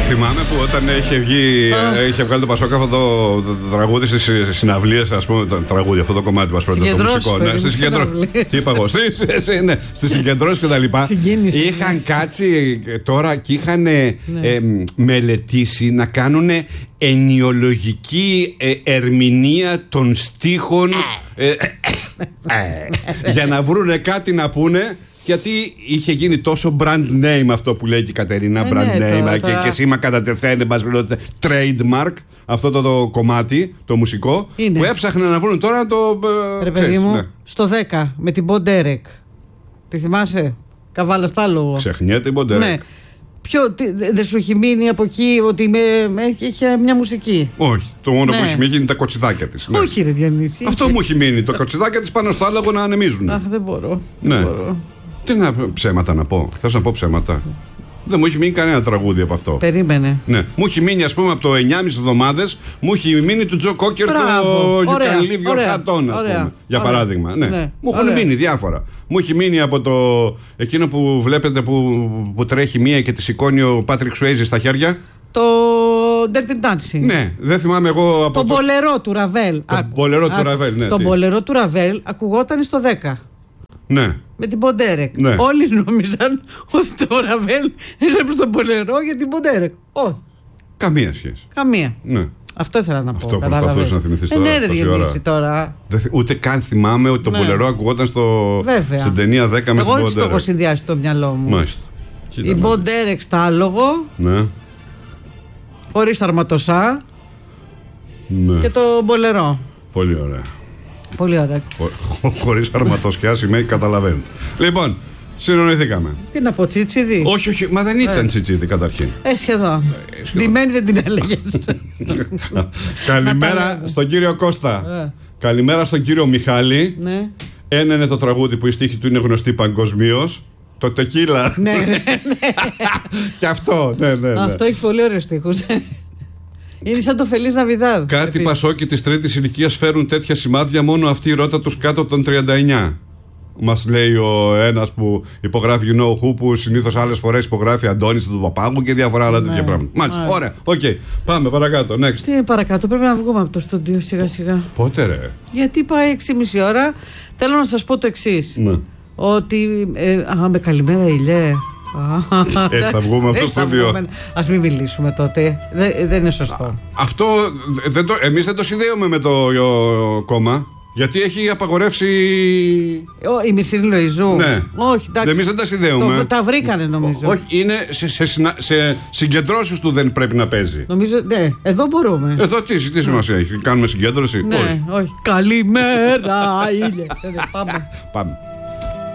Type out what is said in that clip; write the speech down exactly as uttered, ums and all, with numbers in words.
Θυμάμαι που όταν είχε βγει, είχε βγάλει το Πασόκ αυτό το, το, το τραγούδι στις συναυλίες, ας πούμε, το τραγούδι, αυτό το κομμάτι μας πρώτα, το μουσικό. Ναι, στις συγκεντρώσεις. Τι είπα εγώ, στις, ναι, στις συγκεντρώσεις και τα λοιπά. Είχαν κάτσει τώρα και είχαν ναι. ε, μελετήσει να κάνουν ενιολογική ε, ερμηνεία των στίχων ε, ε, ε, για να βρούνε κάτι να πούνε. Γιατί είχε γίνει τόσο brand name αυτό που λέει και η Κατερίνα, ε, brand ναι, name τώρα, και, τώρα. Και σήμα κατά τεθέν, trademark, αυτό το, το κομμάτι, το μουσικό, είναι. Που έψαχναν να βρουν τώρα το. Ρε παιδί μου, ναι. Στο δέκα με την Μποντέρεκ. Τη θυμάσαι, καβάλα στάλογο. Ξεχνιέται η Μποντέρεκ. Ναι. Ποιο, δεν σου έχει μείνει από εκεί ότι με, είχε μια μουσική? Όχι, το μόνο ναι. που έχει μείνει είναι τα κοτσιδάκια της. Ναι. Όχι, ρε Διανύση. Αυτό είχε. Μου έχει μείνει. Το κοτσιδάκια της πάνω στο άλογο να ανεμίζουν. Αχ, δεν μπορώ. Ναι. Δεν μπορώ. Τι να ψέματα να πω. Θες να πω ψέματα? Δεν μου έχει μείνει κανένα τραγούδι από αυτό. Περίμενε. Ναι. Μου έχει μείνει, ας πούμε, από το εννιά και μισή εβδομάδες, μου έχει μείνει του Τζο Κόκερ το You Can Leave Your Hat On, ας πούμε. Για παράδειγμα. Ναι. Ναι. Μου έχουν μείνει διάφορα. Μου έχει μείνει από το εκείνο που βλέπετε που, που τρέχει μία και τη σηκώνει ο Πάτρικ Σουέιζι στα χέρια. Το Dirty Dancing. Ναι, δεν θυμάμαι εγώ από το. Το μπολερό του Ραβέλ. Το μπολερό του Ραβέλ, ναι. Το μπολερό του Ραβέλ ακουγόταν στο δέκα. Ναι. Με την Μποντέρεκ. Ναι. Όλοι νόμιζαν ότι το Ραβέλ έγραψε τον Μπολερό για την Μποντέρεκ. Όχι. Καμία σχέση. Καμία. Ναι. Αυτό ήθελα να πω. Αυτό προσπαθούσε να θυμηθείς τώρα. Δεν είναι Διονύση τώρα. Ούτε καν θυμάμαι ότι το ναι. Μπολερό ακουγόταν στο... στην ταινία δέκα με την Μποντέρεκ. Εγώ έτσι το έχω συνδυάσει στο μυαλό μου. Μάλιστα. Η Μποντέρεκ στα άλογο. Ναι. Χωρίς αρματοσά. Ναι. Και το Μπολερό. Πολύ ωραία. Πολύ ωραία. Χωρίς αρματοσιά σημαίνει καταλαβαίνετε. Λοιπόν, συνονιθήκαμε. Τι να πω, Τσίτσιδη? Όχι, όχι, μα δεν ήταν ε. Τσίτσιδη καταρχήν. Ε, σχεδόν. Ε, Ντυμένη δεν την έλεγες. Καλημέρα στον κύριο Κώστα. Ε. Καλημέρα στον κύριο Μιχάλη. Ναι. Ένα είναι το τραγούδι που η στίχη του είναι γνωστή παγκοσμίως. Το τεκίλα. Ναι, ναι, ναι. Και αυτό, ναι, ναι, ναι. Αυτό έχει πολύ ωραίους στίχους. Είναι σαν το Φελίς Ναβιδάδ. Κάτι Πασόκοι της τρίτης ηλικίας φέρουν τέτοια σημάδια μόνο αυτή η ρότα τους κάτω των τριάντα εννιά. Μας λέει ο ένας που υπογράφει You know who, που συνήθως άλλες φορές υπογράφει Αντώνης του Παπάγου και διάφορα άλλα τέτοια πράγματα. Μάλιστα, ωραία, οκ. Okay. Πάμε παρακάτω. Next. Τι παρακάτω, πρέπει να βγούμε από το στούντιο σιγά σιγά. Πότε ρε? Γιατί πάει έξι και μισή ώρα. Θέλω να σας πω το εξής. Ναι. Ότι. Ε, α, με καλημέρα, Ηλιέ. Έτσι θα βγούμε από το στούντιο. Ας μην μιλήσουμε τότε. Δεν, δεν είναι σωστό. Αυτό δεν το, εμείς δεν το συνδέουμε με το ο, κόμμα. Γιατί έχει απαγορεύσει. Η Μυρσίνη Λοϊζού. Ναι. Όχι, εντάξει. Εμείς δεν τα συνδέουμε. Το, τα βρήκανε νομίζω. Όχι, είναι σε, σε, σε, σε συγκεντρώσεις του δεν πρέπει να παίζει. Νομίζω, ναι, εδώ μπορούμε. Εδώ τι, τι σημασία έχει, κάνουμε συγκέντρωση? Ναι, όχι. όχι. Καλημέρα, ήλια. Πάμε. Πάμε.